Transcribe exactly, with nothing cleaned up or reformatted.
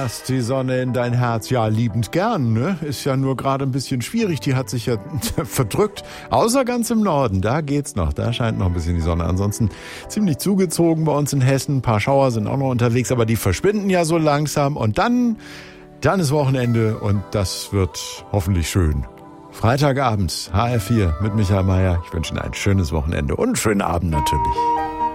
lässt die Sonne in dein Herz. Ja, liebend gern, ne? Ist ja nur gerade ein bisschen schwierig. Die hat sich ja verdrückt. Außer ganz im Norden. Da geht's noch. Da scheint noch ein bisschen die Sonne. Ansonsten ziemlich zugezogen bei uns in Hessen. Ein paar Schauer sind auch noch unterwegs, aber die verschwinden ja so langsam. Und dann, dann ist Wochenende und das wird hoffentlich schön. Freitagabends, H R vier mit Michael Mayer. Ich wünsche Ihnen ein schönes Wochenende und einen schönen Abend natürlich.